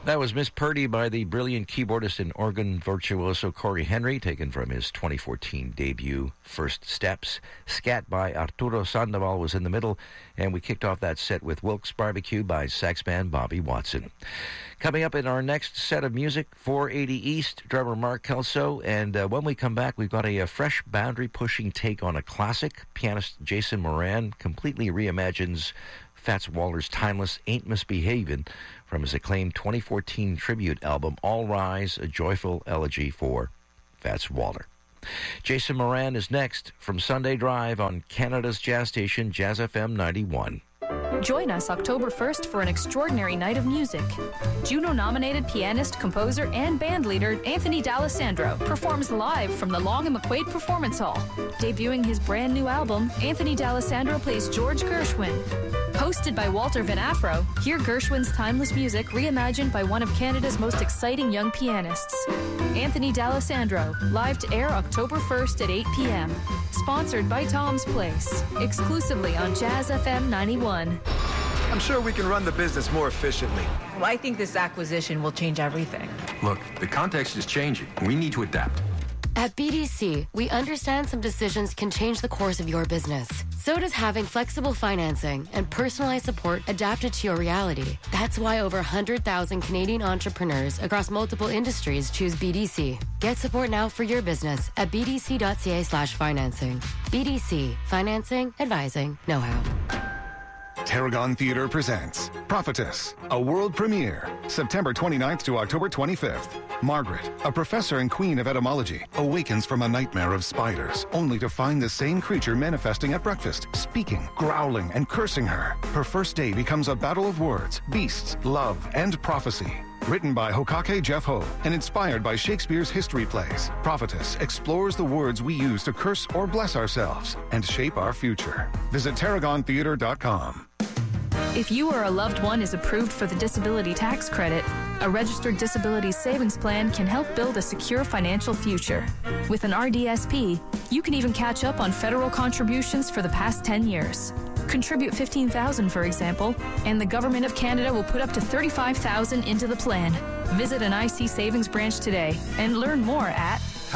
That was Miss Purdy by the brilliant keyboardist and organ virtuoso Corey Henry, taken from his 2014 debut, First Steps. Scat by Arturo Sandoval was in the middle, and we kicked off that set with Wilkes Barbecue by sax man Bobby Watson. Coming up in our next set of music, 480 East, drummer Mark Kelso, and when we come back, we've got a fresh boundary-pushing take on a classic. Pianist Jason Moran completely reimagines Fats Waller's timeless Ain't Misbehavin' from his acclaimed 2014 tribute album, All Rise, a joyful elegy for Fats Waller. Jason Moran is next from Sunday Drive on Canada's jazz station, Jazz FM 91. Join us October 1st for an extraordinary night of music. Juno-nominated pianist, composer, and bandleader Anthony D'Alessandro performs live from the Long and McQuaid Performance Hall. Debuting his brand new album, Anthony D'Alessandro plays George Gershwin. Hosted by Walter Van Afro, hear Gershwin's timeless music reimagined by one of Canada's most exciting young pianists. Anthony D'Alessandro, live to air October 1st at 8 p.m. Sponsored by Tom's Place, exclusively on Jazz FM 91. I'm sure we can run the business more efficiently. Well, I think this acquisition will change everything. Look, the context is changing. We need to adapt. At BDC, we understand some decisions can change the course of your business. So does having flexible financing and personalized support adapted to your reality. That's why over 100,000 Canadian entrepreneurs across multiple industries choose BDC. Get support now for your business at bdc.ca/financing. BDC, financing, advising, know-how. Tarragon Theatre presents Prophetess, a world premiere, September 29th to October 25th. Margaret, a professor and queen of etymology, awakens from a nightmare of spiders, only to find the same creature manifesting at breakfast, speaking, growling, and cursing her. Her first day becomes a battle of words, beasts, love, and prophecy. Written by Hokake Jeff Ho and inspired by Shakespeare's history plays, Prophetess explores the words we use to curse or bless ourselves and shape our future. Visit TarragonTheatre.com. If you or a loved one is approved for the disability tax credit, a registered disability savings plan can help build a secure financial future. With an RDSP, you can even catch up on federal contributions for the past 10 years. Contribute $15,000, for example, and the Government of Canada will put up to $35,000 into the plan. Visit an IC Savings branch today and learn more at